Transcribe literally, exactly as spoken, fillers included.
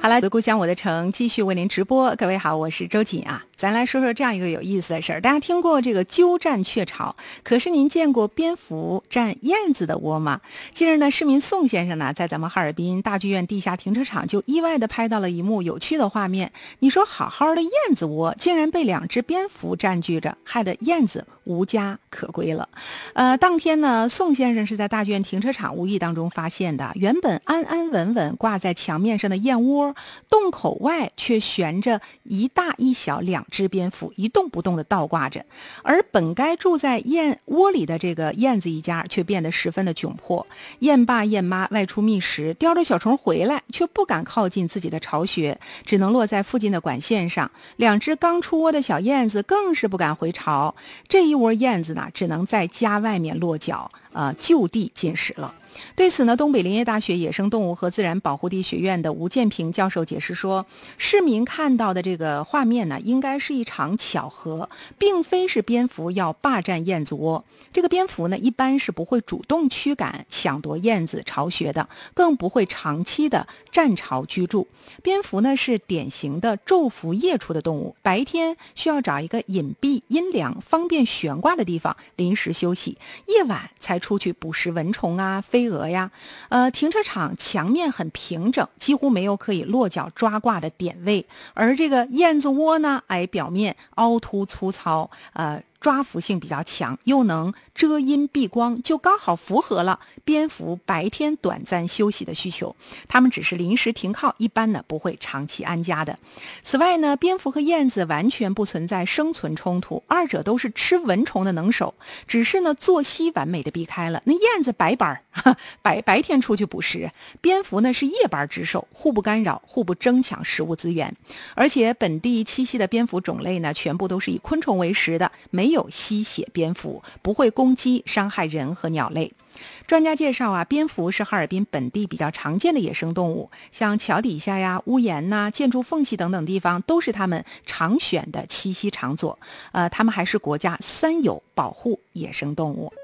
好了，我的故乡我的城继续为您直播。各位好，我是周瑾啊。咱来说说这样一个有意思的事儿。大家听过这个鸠占鹊巢，可是您见过蝙蝠占燕子的窝吗？近日呢，市民宋先生呢，在咱们哈尔滨大剧院地下停车场就意外地拍到了一幕有趣的画面。你说好好的燕子窝，竟然被两只蝙蝠占据着，害得燕子无家可归了。呃，当天呢，宋先生是在大剧院停车场无意当中发现的，原本安安稳稳挂在墙面上的燕窝，洞口外却悬着一大一小两只蝙蝠，一动不动地倒挂着。而本该住在燕窝里的这个燕子一家却变得十分的窘迫。燕爸燕妈外出觅食，叼着小虫回来，却不敢靠近自己的巢穴，只能落在附近的管线上。两只刚出窝的小燕子更是不敢回巢，这一窝燕子呢，只能在家外面落脚，呃，就地进食了。对此呢，东北林业大学野生动物和自然保护地学院的吴建平教授解释说，市民看到的这个画面呢，应该是一场巧合，并非是蝙蝠要霸占燕子窝。这个蝙蝠呢，一般是不会主动驱赶抢夺燕子巢穴的，更不会长期的占巢居住。蝙蝠呢，是典型的昼伏夜出的动物，白天需要找一个隐蔽阴凉方便悬挂的地方临时休息，夜晚才出去捕食蚊虫啊飞蛾呀。呃，停车场墙面很平整，几乎没有可以落脚抓挂的点位，而这个燕子窝呢，哎，表面凹凸粗糙，呃抓浮性比较强，又能遮阴避光，就刚好符合了蝙蝠白天短暂休息的需求。它们只是临时停靠，一般呢不会长期安家的。此外呢，蝙蝠和燕子完全不存在生存冲突，二者都是吃蚊虫的能手，只是呢作息完美的避开了。那燕子白班白白天出去捕食，蝙蝠呢是夜班值守，互不干扰，互不争抢食物资源。而且本地栖息的蝙蝠种类呢，全部都是以昆虫为食的，没有吸血蝙蝠，不会攻击伤害人和鸟类。专家介绍啊，蝙蝠是哈尔滨本地比较常见的野生动物，像桥底下呀、屋檐呐、建筑缝隙等等地方，都是它们常选的栖息场所。呃，它们还是国家三有保护野生动物。